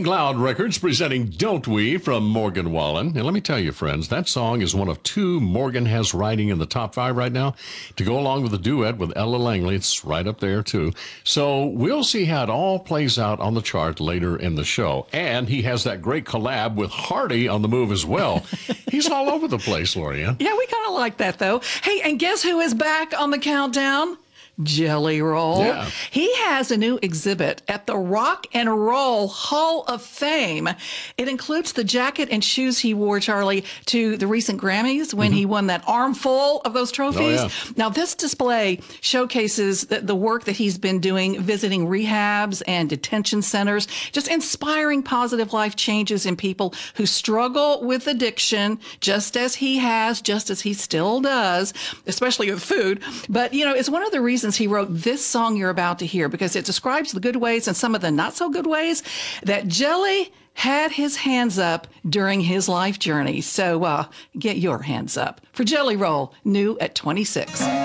Sing Loud Records presenting Don't We from Morgan Wallen. And let me tell you, friends, that song is one of two Morgan has riding in the top 5 right now to go along with the duet with Ella Langley. It's right up there, too. So we'll see how it all plays out on the chart later in the show. And he has that great collab with Hardy on the move as well. He's all over the place, Loria. Yeah, we kind of like that, though. Hey, and guess who is back on the countdown? Jelly Roll. Yeah. He has a new exhibit at the Rock and Roll Hall of Fame. It includes the jacket and shoes he wore, Charlie, to the recent Grammys when he won that armful of those trophies. Oh, yeah. Now, this display showcases the work that he's been doing, visiting rehabs and detention centers, just inspiring positive life changes in people who struggle with addiction, just as he has, just as he still does, especially with food. But, you know, it's one of the reasons he wrote this song you're about to hear, because it describes the good ways and some of the not so good ways that Jelly had his hands up during his life journey. So get your hands up for Jelly Roll, new at 26.